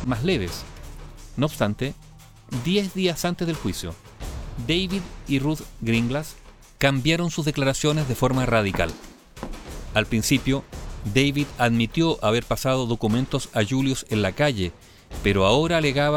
más leves. No obstante, 10 días antes del juicio, David y Ruth Greenglass cambiaron sus declaraciones de forma radical. Al principio, David admitió haber pasado documentos a Julius en la calle, pero ahora alegaba